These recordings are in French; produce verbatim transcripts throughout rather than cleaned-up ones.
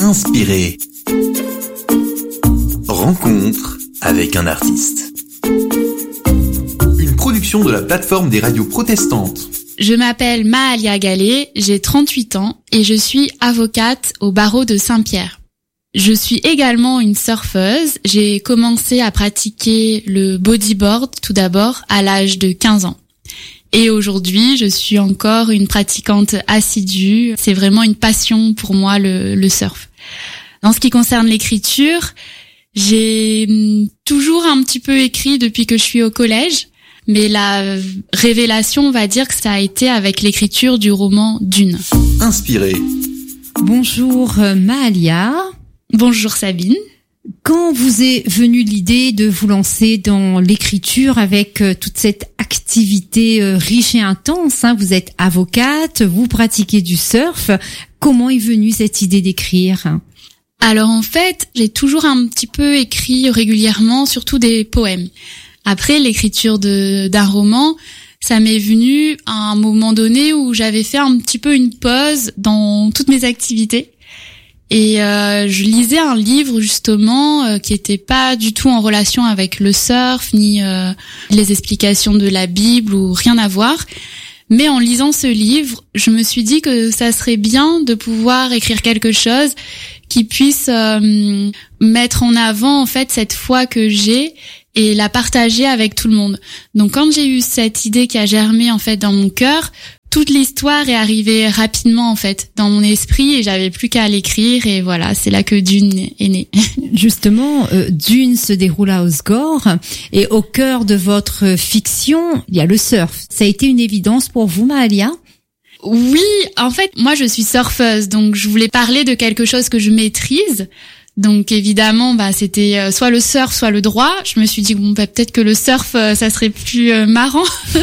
Inspiré. Rencontre avec un artiste. Une production de la plateforme des radios protestantes. Je m'appelle Mahalia Gallet, j'ai trente-huit ans et je suis avocate au barreau de Saint-Pierre. Je suis également une surfeuse. J'ai commencé à pratiquer le bodyboard tout d'abord à l'âge de quinze ans. Et aujourd'hui, je suis encore une pratiquante assidue. C'est vraiment une passion pour moi, le, le surf. En ce qui concerne l'écriture, j'ai toujours un petit peu écrit depuis que je suis au collège. Mais la révélation, on va dire que ça a été avec l'écriture du roman Dune. Inspiré. Bonjour Mahalia. Bonjour Sabine. Quand vous est venue l'idée de vous lancer dans l'écriture avec toute cette activité riche et intense, hein, vous êtes avocate, vous pratiquez du surf, comment est venue cette idée d'écrire ? Alors en fait, j'ai toujours un petit peu écrit régulièrement, surtout des poèmes. Après, l'écriture de, d'un roman, ça m'est venu à un moment donné où j'avais fait un petit peu une pause dans toutes mes activités. Et euh, je lisais un livre justement euh, qui était pas du tout en relation avec le surf, ni euh, les explications de la Bible ou rien à voir. Mais en lisant ce livre, je me suis dit que ça serait bien de pouvoir écrire quelque chose qui puisse euh, mettre en avant en fait cette foi que j'ai et la partager avec tout le monde. Donc quand j'ai eu cette idée qui a germé en fait dans mon cœur, toute l'histoire est arrivée rapidement en fait dans mon esprit et j'avais plus qu'à l'écrire et voilà, c'est là que Dune est née. Justement, euh, Dune se déroule à Osgore et au cœur de votre fiction, il y a le surf. Ça a été une évidence pour vous, Mahalia ? Oui, en fait, moi je suis surfeuse, donc je voulais parler de quelque chose que je maîtrise. Donc évidemment, bah c'était soit le surf, soit le droit. Je me suis dit bon, bah peut-être que le surf, ça serait plus marrant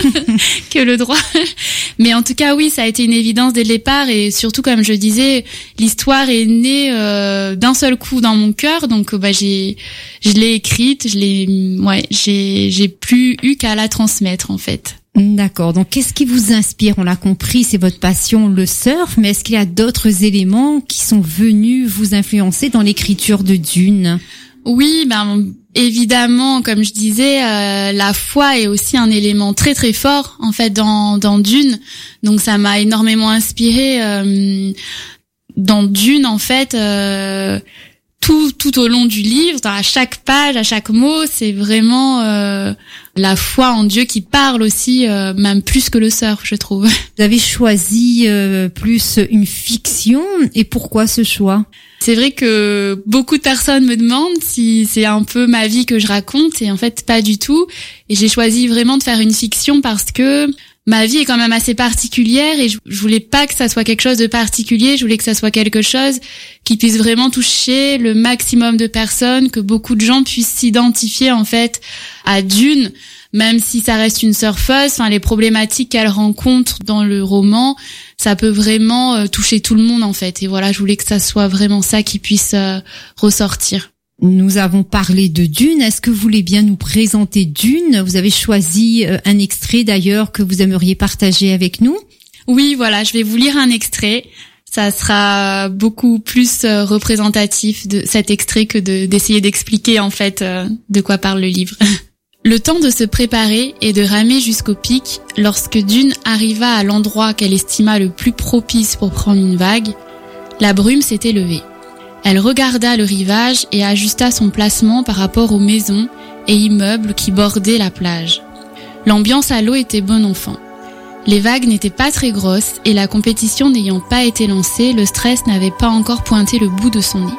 que le droit. Mais en tout cas, oui, ça a été une évidence dès le départ et surtout, comme je disais, l'histoire est née euh, d'un seul coup dans mon cœur. Donc bah j'ai, je l'ai écrite, je l'ai, ouais, j'ai, j'ai plus eu qu'à la transmettre en fait. D'accord. Donc, qu'est-ce qui vous inspire ? On l'a compris, c'est votre passion, le surf. Mais est-ce qu'il y a d'autres éléments qui sont venus vous influencer dans l'écriture de Dune ? Oui, ben évidemment, comme je disais, euh, la foi est aussi un élément très très fort en fait dans dans Dune. Donc, ça m'a énormément inspirée euh, dans Dune en fait. Euh, Tout, tout au long du livre, à chaque page, à chaque mot, c'est vraiment euh, la foi en Dieu qui parle aussi, euh, même plus que le surf, je trouve. Vous avez choisi euh, plus une fiction, et pourquoi ce choix ? C'est vrai que beaucoup de personnes me demandent si c'est un peu ma vie que je raconte, et en fait pas du tout. Et j'ai choisi vraiment de faire une fiction parce que ma vie est quand même assez particulière et je voulais pas que ça soit quelque chose de particulier, je voulais que ça soit quelque chose qui puisse vraiment toucher le maximum de personnes, que beaucoup de gens puissent s'identifier en fait à Dune, même si ça reste une surfeuse, enfin les problématiques qu'elle rencontre dans le roman, ça peut vraiment euh, toucher tout le monde en fait. Et voilà, je voulais que ça soit vraiment ça qui puisse euh, ressortir. Nous avons parlé de Dune. Est-ce que vous voulez bien nous présenter Dune ? Vous avez choisi un extrait d'ailleurs que vous aimeriez partager avec nous ? Oui, voilà, je vais vous lire un extrait. Ça sera beaucoup plus représentatif de cet extrait que de, d'essayer d'expliquer en fait de quoi parle le livre. Le temps de se préparer et de ramer jusqu'au pic, lorsque Dune arriva à l'endroit qu'elle estima le plus propice pour prendre une vague, la brume s'était levée. Elle regarda le rivage et ajusta son placement par rapport aux maisons et immeubles qui bordaient la plage. L'ambiance à l'eau était bon enfant. Les vagues n'étaient pas très grosses et la compétition n'ayant pas été lancée, le stress n'avait pas encore pointé le bout de son nez.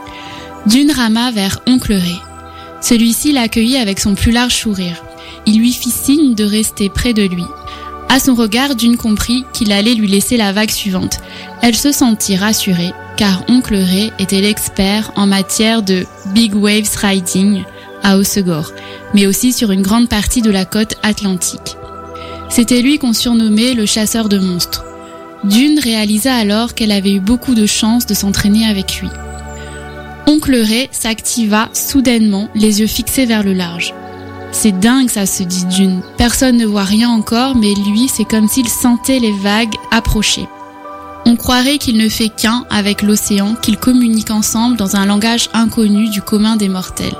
Dune rama vers Oncle Ray. Celui-ci l'accueillit avec son plus large sourire. Il lui fit signe de rester près de lui. À son regard, Dune comprit qu'il allait lui laisser la vague suivante. Elle se sentit rassurée, car Oncle Ray était l'expert en matière de big waves riding à Osgore, mais aussi sur une grande partie de la côte atlantique. C'était lui qu'on surnommait le chasseur de monstres. Dune réalisa alors qu'elle avait eu beaucoup de chance de s'entraîner avec lui. Oncle Ray s'activa soudainement, les yeux fixés vers le large. C'est dingue ça, se dit Dune. Personne ne voit rien encore, mais lui, c'est comme s'il sentait les vagues approcher. On croirait qu'il ne fait qu'un avec l'océan, qu'ils communiquent ensemble dans un langage inconnu du commun des mortels.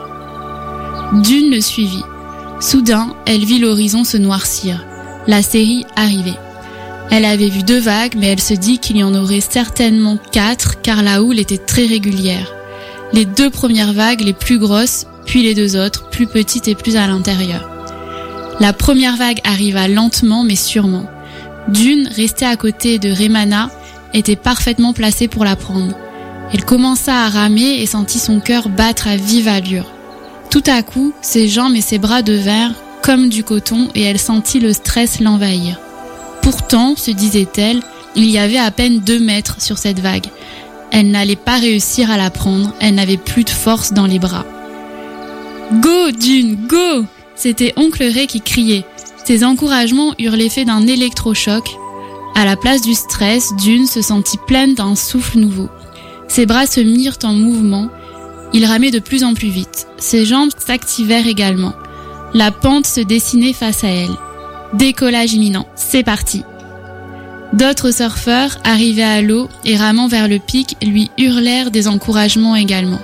Dune le suivit. Soudain, elle vit l'horizon se noircir. La série arrivait. Elle avait vu deux vagues, mais elle se dit qu'il y en aurait certainement quatre, car la houle était très régulière. Les deux premières vagues, les plus grosses, puis les deux autres, plus petites et plus à l'intérieur. La première vague arriva lentement mais sûrement. Dune, restée à côté de Remana, était parfaitement placée pour la prendre. Elle commença à ramer et sentit son cœur battre à vive allure. Tout à coup, ses jambes et ses bras devinrent comme du coton et elle sentit le stress l'envahir. Pourtant, se disait-elle, il y avait à peine deux mètres sur cette vague. Elle n'allait pas réussir à la prendre, elle n'avait plus de force dans les bras. « Go, Dune, go !» C'était Oncle Ray qui criait. Ses encouragements eurent l'effet d'un électrochoc. À la place du stress, Dune se sentit pleine d'un souffle nouveau. Ses bras se mirent en mouvement. Il ramait de plus en plus vite. Ses jambes s'activèrent également. La pente se dessinait face à elle. Décollage imminent. C'est parti. D'autres surfeurs, arrivés à l'eau et ramant vers le pic, lui hurlèrent des encouragements également.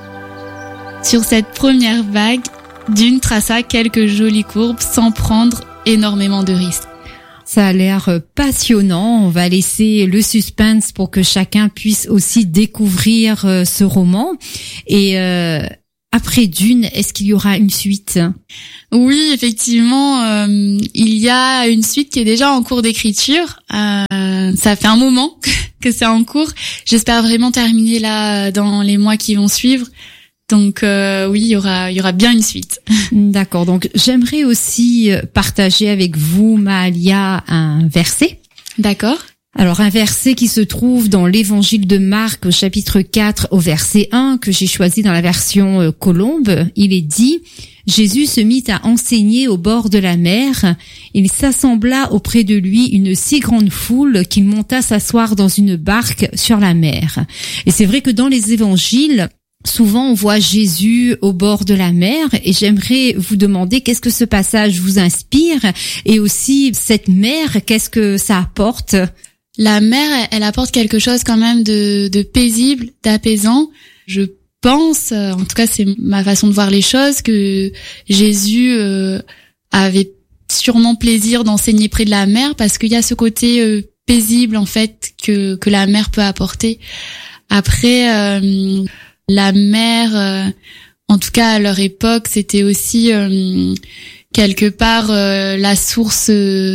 Sur cette première vague, Dune traça quelques jolies courbes sans prendre énormément de risques. Ça a l'air passionnant. On va laisser le suspense pour que chacun puisse aussi découvrir ce roman. Et euh, après Dune, est-ce qu'il y aura une suite ? Oui, effectivement, euh, il y a une suite qui est déjà en cours d'écriture. Euh, ça fait un moment que c'est en cours. J'espère vraiment terminer là dans les mois qui vont suivre. Donc euh, oui, il y aura, il y aura bien une suite. D'accord. Donc j'aimerais aussi partager avec vous, Mahalia, un verset. D'accord. Alors un verset qui se trouve dans l'Évangile de Marc au chapitre quatre au verset un que j'ai choisi dans la version euh, Colombe. Il est dit: Jésus se mit à enseigner au bord de la mer. Il s'assembla auprès de lui une si grande foule qu'il monta s'asseoir dans une barque sur la mer. Et c'est vrai que dans les évangiles, souvent on voit Jésus au bord de la mer, et j'aimerais vous demander qu'est-ce que ce passage vous inspire, et aussi cette mer, qu'est-ce que ça apporte? La mer, elle apporte quelque chose quand même de, de paisible, d'apaisant. Je pense, en tout cas c'est ma façon de voir les choses, que Jésus euh, avait sûrement plaisir d'enseigner près de la mer, parce qu'il y a ce côté euh, paisible en fait que, que la mer peut apporter. Après... Euh, La mer, euh, en tout cas à leur époque, c'était aussi euh, quelque part euh, la source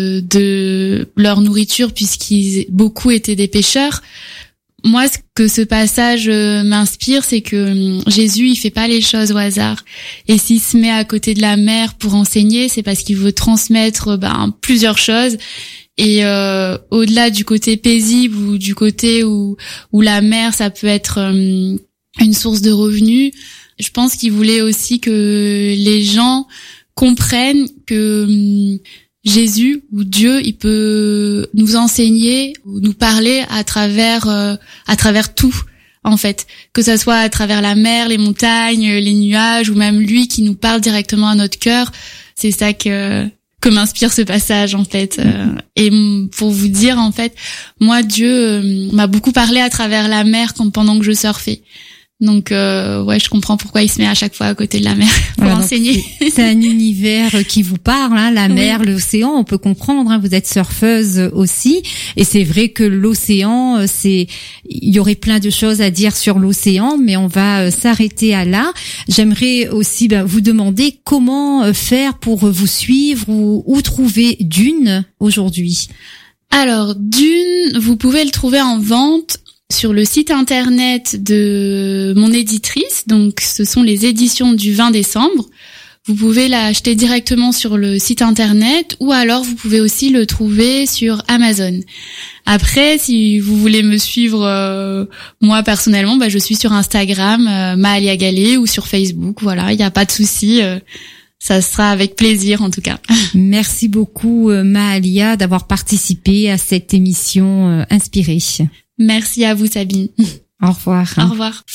de leur nourriture, puisqu'ils beaucoup étaient des pêcheurs. Moi, ce que ce passage euh, m'inspire, c'est que euh, Jésus, il fait pas les choses au hasard. Et s'il se met à côté de la mer pour enseigner, c'est parce qu'il veut transmettre ben, plusieurs choses. Et euh, au-delà du côté paisible ou du côté où, où la mer, ça peut être... Euh, une source de revenus, je pense qu'il voulait aussi que les gens comprennent que hum, Jésus ou Dieu, il peut nous enseigner ou nous parler à travers euh, à travers tout en fait, que ça soit à travers la mer, les montagnes, les nuages, ou même lui qui nous parle directement à notre cœur. C'est ça que que m'inspire ce passage en fait. Euh, et pour vous dire en fait, moi Dieu euh, m'a beaucoup parlé à travers la mer quand pendant que je surfais. Donc euh, ouais, je comprends pourquoi il se met à chaque fois à côté de la mer pour voilà, enseigner. C'est, c'est un univers qui vous parle, hein, la mer, oui. L'océan, on peut comprendre. Hein, vous êtes surfeuse aussi, et c'est vrai que l'océan, c'est, il y aurait plein de choses à dire sur l'océan, mais on va s'arrêter à là. J'aimerais aussi ben, vous demander comment faire pour vous suivre ou où trouver Dune aujourd'hui. Alors Dune, vous pouvez le trouver en vente sur le site internet de mon éditrice, donc ce sont les éditions du vingt décembre. Vous pouvez l'acheter directement sur le site internet, ou alors vous pouvez aussi le trouver sur Amazon. Après, si vous voulez me suivre, euh, moi personnellement, bah, je suis sur Instagram, euh, Mahalia Gallet, ou sur Facebook, voilà, il n'y a pas de souci. Euh, Ça sera avec plaisir en tout cas. Merci beaucoup Mahalia d'avoir participé à cette émission euh, inspirée. Merci à vous Sabine. Au revoir. Au revoir.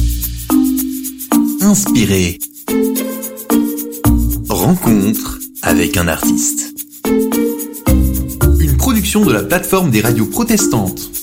Inspiré. Rencontre avec un artiste. Une production de la plateforme des radios protestantes.